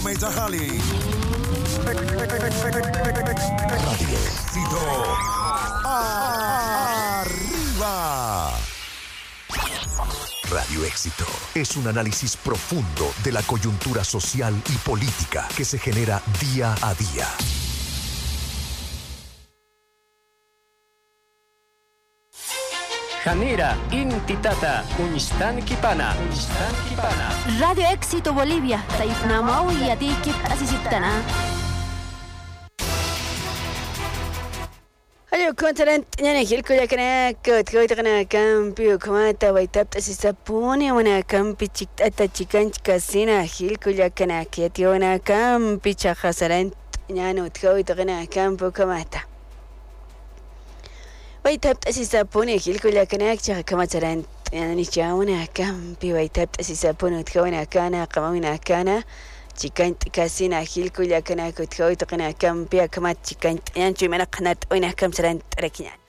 Mejali. Radio Éxito. Arriba. Radio Éxito es un análisis profundo de la coyuntura social y política que se genera día a día. Janira, Intitata, Unstanquipana. Radio Éxito Bolivia, Taipnamau y Atikip Asisitana. Hallo kontinent yani hilku yakana kotkoitana kampio kamata waitapta sisapuni wana kampi chikata chikanch kasina hilku yakana kietiona kampi chahasarant yani utkoitana kampo kamata waitapta sisapuni hilku yakana chahakamatarant yani chauna kampi waitapta sisapuni utkona kana qamawina kana chikant kasina hilku yakana kutkoitana kampi kamat chikant yanchu mana qanat oina kamsaran tarakinan